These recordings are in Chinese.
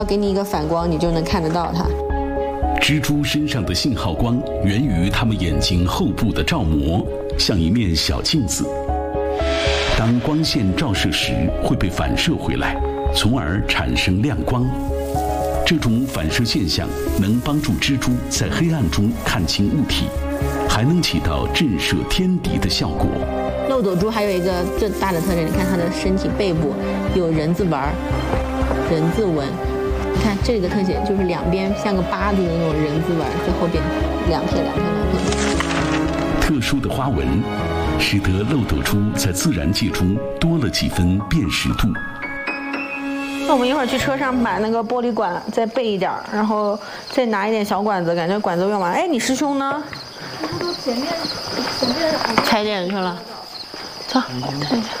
给你一个反光，你就能看得到它。 蜘蛛身上的信号光源于它们眼睛后部的罩膜，像一面小镜子。当光线照射时，会被反射回来，从而产生亮光。这种反射现象能帮助蜘蛛在黑暗中看清物体，还能起到震慑天敌的效果。 漏斗蛛还有一个最大的特点，你看它的身体背部有人字纹、人字纹。你看这个特点就是两边像个八字的那种人字纹，最后边两片。 特殊的花纹，使得漏斗蛛在自然界中多了几分辨识度。 那我们一会儿去车上把那个玻璃管再备一点，然后再拿一点小管子，感觉管子用完。哎，你师兄呢？ 他都前面踩点去了。走，看一下。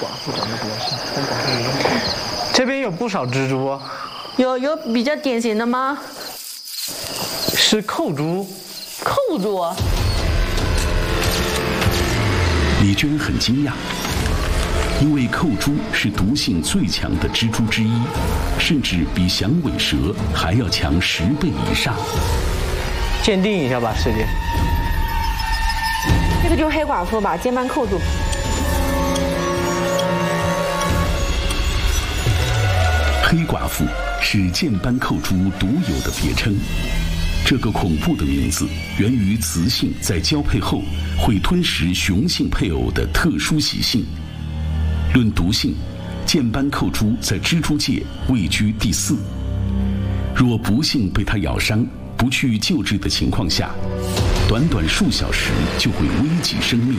这边有不少蜘蛛。 有比较典型的吗？ 是扣蛛。 扣蛛。 李娟很惊讶，因为扣蛛是毒性最强的蜘蛛之一，甚至比响尾蛇还要强10倍以上。 鉴定一下吧，师姐。 这个就是黑寡妇吧，肩斑扣蛛。 黑寡妇是箭斑扣蛛独有的别称。这个恐怖的名字源于雌性在交配后会吞食雄性配偶的特殊习性。论毒性，箭斑扣蛛在蜘蛛界位居第4。若不幸被它咬伤，不去救治的情况下，短短数小时就会危及生命。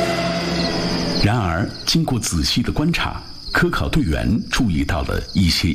然而，经过仔细的观察，科考队员注意到了一些